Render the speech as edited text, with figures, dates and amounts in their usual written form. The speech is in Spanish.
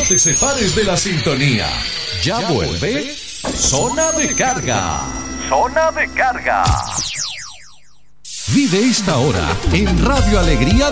te separes de la sintonía. Ya vuelve Zona de Carga. Zona de Carga. Vive esta hora en Radio Alegría